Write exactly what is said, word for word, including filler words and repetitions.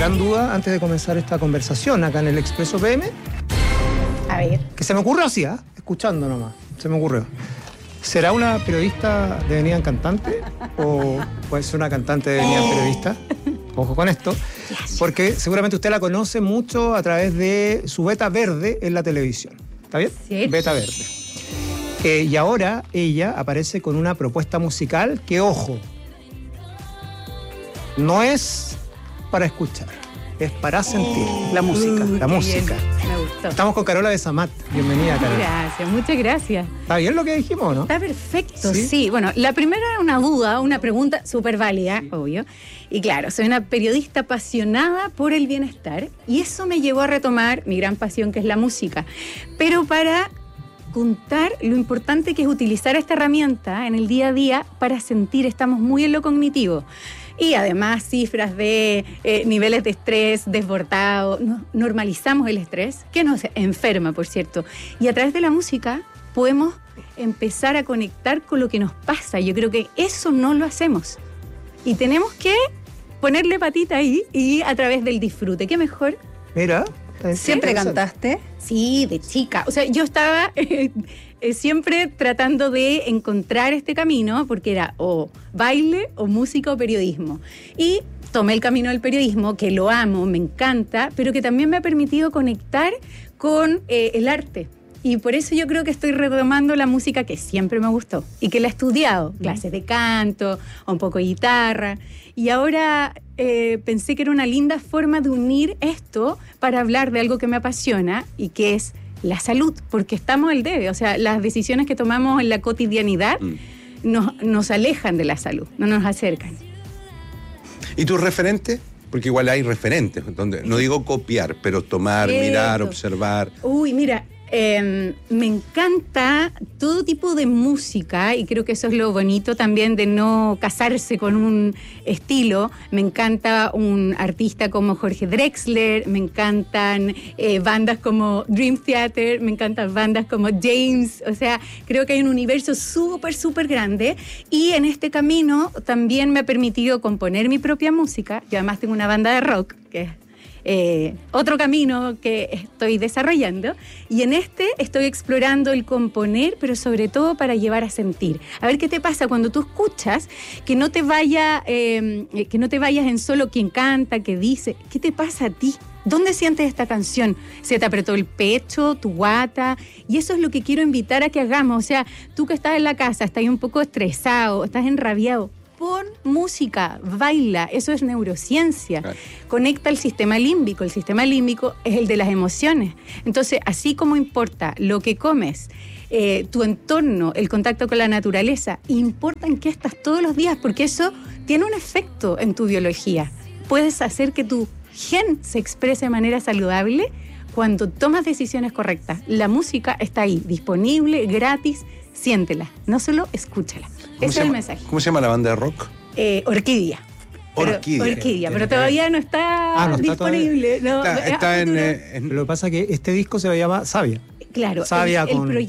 gran duda antes de comenzar esta conversación acá en el Expreso P M. A ver. Que se me ocurrió así, ¿eh? Escuchando nomás. Se me ocurrió. ¿Será una periodista devenida en cantante? ¿O puede ser una cantante devenida en periodista? Ojo con esto. Porque seguramente usted la conoce mucho a través de su Beta Verde en la televisión. ¿Está bien? Sí. Beta Verde. Eh, y ahora ella aparece con una propuesta musical que, ojo, no es para escuchar, es para sentir. La música. La música. Me gustó. Estamos con Carola Besamat. Bienvenida, Carola. Gracias, muchas gracias. ¿Está bien lo que dijimos, no? Está perfecto, ¿Sí? sí. Bueno, la primera era una duda, una pregunta súper válida, sí. Obvio. Y claro, soy una periodista apasionada por el bienestar y eso me llevó a retomar mi gran pasión, que es la música. Pero para contar lo importante que es utilizar esta herramienta en el día a día para sentir, estamos muy en lo cognitivo. Y además cifras de eh, niveles de estrés desbordados, no, normalizamos el estrés, que nos enferma, por cierto. Y a través de la música podemos empezar a conectar con lo que nos pasa. Yo creo que eso no lo hacemos. Y tenemos que ponerle patita ahí y a través del disfrute. ¿Qué mejor? Mira. ¿Siempre cantaste? Sí, de chica. O sea, yo estaba eh, eh, siempre tratando de encontrar este camino, porque era o baile, o música, o periodismo. Y tomé el camino del periodismo, que lo amo, me encanta, pero que también me ha permitido conectar con eh, el arte. Y por eso yo creo que estoy retomando la música que siempre me gustó y que la he estudiado, clases de canto, un poco de guitarra. Y ahora eh, pensé que era una linda forma de unir esto para hablar de algo que me apasiona y que es la salud, porque estamos al debe. O sea, las decisiones que tomamos en la cotidianidad mm. nos, nos alejan de la salud, no nos acercan. ¿Y tus referentes? Porque igual hay referentes, donde no digo copiar, pero tomar, Cierto. mirar, observar. Uy, mira... Eh, me encanta todo tipo de música y creo que eso es lo bonito también de no casarse con un estilo. Me encanta un artista como Jorge Drexler, me encantan eh, bandas como Dream Theater, me encantan bandas como James. O sea, creo que hay un universo súper, súper grande y en este camino también me ha permitido componer mi propia música. Yo además tengo una banda de rock que es Eh, otro camino que estoy desarrollando y en este estoy explorando el componer, pero sobre todo para llevar a sentir. A ver qué te pasa cuando tú escuchas, que no te vaya, eh, que no te vayas en solo quién canta, qué dice. ¿Qué te pasa a ti? ¿Dónde sientes esta canción? ¿Se te apretó el pecho, tu guata? Y eso es lo que quiero invitar a que hagamos. O sea, tú que estás en la casa, estás un poco estresado, estás enrabiado, pon música, baila, eso es neurociencia. Claro. Conecta el sistema límbico, el sistema límbico es el de las emociones. Entonces, así como importa lo que comes, eh, tu entorno, el contacto con la naturaleza, importa en qué estás todos los días, porque eso tiene un efecto en tu biología. Puedes hacer que tu gen se exprese de manera saludable cuando tomas decisiones correctas. La música está ahí, disponible, gratis, siéntela, no solo escúchala. Ese es el mensaje. ¿Cómo se llama la banda de rock? Eh, Orquídea. Pero, Orquídea. Orquídea, pero todavía no está, ah, no está disponible. No, está, está en, eh, en... Lo que pasa es que este disco se llama Savia. Claro. Savia el, el con...